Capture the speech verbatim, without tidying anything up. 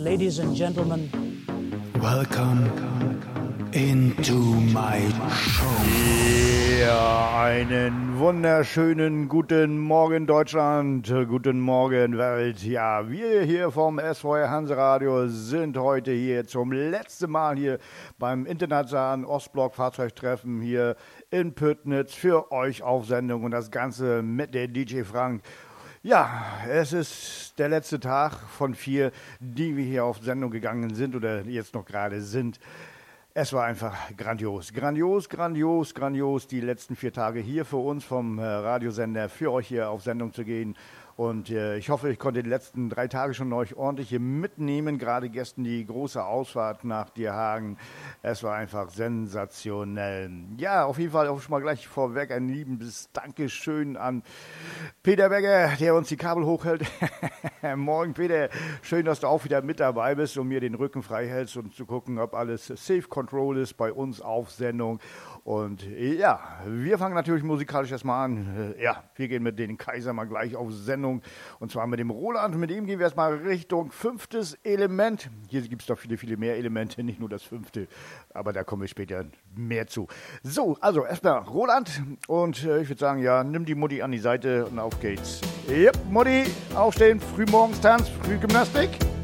ladies and gentlemen. Welcome into my show. Ja, einen wunderschönen guten Morgen Deutschland, guten Morgen Welt. Ja, wir hier vom S V R Hanseradio sind heute hier zum letzten Mal hier beim internationalen Ostblock Fahrzeugtreffen hier in Püttnitz für euch auf Sendung und das Ganze mit der D J Frank. Ja, es ist der letzte Tag von vier, die wir hier auf Sendung gegangen sind oder jetzt noch gerade sind. Es war einfach grandios, grandios, grandios, grandios, die letzten vier Tage hier für uns vom äh, Radiosender, für euch hier auf Sendung zu gehen. Und äh, ich hoffe, ich konnte die letzten drei Tage schon euch ordentlich hier mitnehmen. Gerade gestern die große Ausfahrt nach Dierhagen. Es war einfach sensationell. Ja, auf jeden Fall auch schon mal gleich vorweg ein liebes Dankeschön an Peter Becker, der uns die Kabel hochhält. Morgen, Peter. Schön, dass du auch wieder mit dabei bist und mir den Rücken frei hältst und zu gucken, ob alles Safe Control ist bei uns auf Sendung. Und ja, wir fangen natürlich musikalisch erstmal an. Ja, wir gehen mit den Kaiser mal gleich auf Sendung. Und zwar mit dem Roland. Mit ihm gehen wir erstmal Richtung fünftes Element. Hier gibt es doch viele, viele mehr Elemente, nicht nur das fünfte. Aber da kommen wir später mehr zu. So, also erstmal Roland. Und äh, ich würde sagen, ja, nimm die Mutti an die Seite und auf geht's. Yep, Mutti, aufstehen, Frühmorgenstanz, Frühgymnastik.